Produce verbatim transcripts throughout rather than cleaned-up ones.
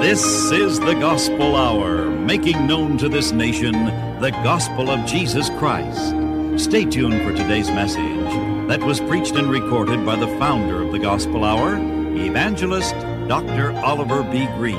This is the Gospel Hour, making known to this nation the gospel of Jesus Christ. Stay tuned for today's message that was preached and recorded by the founder of the Gospel Hour, Evangelist Doctor Oliver B. Greene.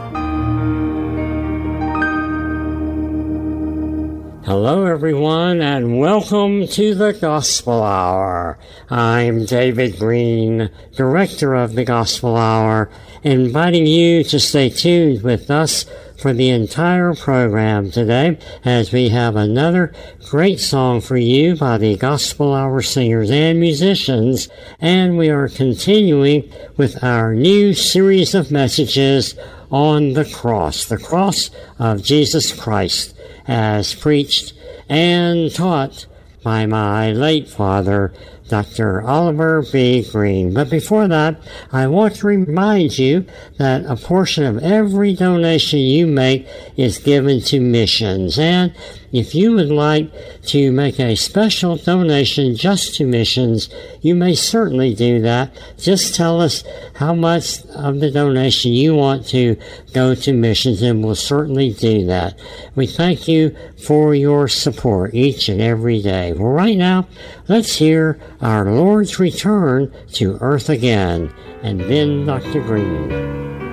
Hello, everyone, and welcome to the Gospel Hour. I'm David Greene, Director of the Gospel Hour, inviting you to stay tuned with us for the entire program today as we have another great song for you by the Gospel Hour singers and musicians, and we are continuing with our new series of messages on the cross, the cross of Jesus Christ, as preached and taught by my late father, Doctor Oliver B. Greene. But before that, I want to remind you that a portion of every donation you make is given to missions. And if you would like to make a special donation just to missions, you may certainly do that. Just tell us how much of the donation you want to go to missions, and we'll certainly do that. We thank you for your support each and every day. Well, right now, let's hear our Lord's return to earth again, and then Doctor Greene.